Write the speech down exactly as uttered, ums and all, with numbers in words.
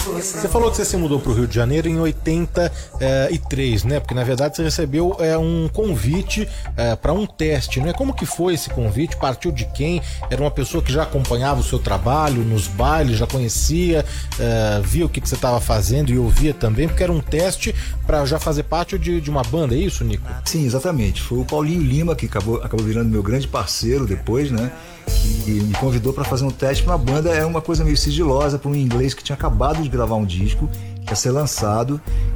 Você falou que você se mudou para o Rio de Janeiro em oitenta e três, né? Porque na verdade você recebeu é, um convite é, para um teste, né? Como que foi esse convite? Partiu de quem? Era uma pessoa que já acompanhava o seu trabalho nos bailes, já conhecia, é, via o que, que você estava fazendo e ouvia também, porque era um teste para já fazer parte de, de uma banda, é isso, Nico? Sim, exatamente. Foi o Paulinho Lima que acabou, acabou virando meu grande parceiro depois, né? Que me convidou para fazer um teste para uma banda. É uma coisa meio sigilosa para um inglês que tinha acabado de gravar um disco, que ia ser lançado,